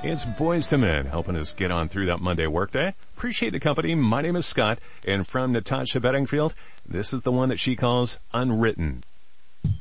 It's Boys to Men helping us get on through that Monday workday. Appreciate the company. My name is Scott, and from Natasha Bedingfield, this is the one that she calls Unwritten.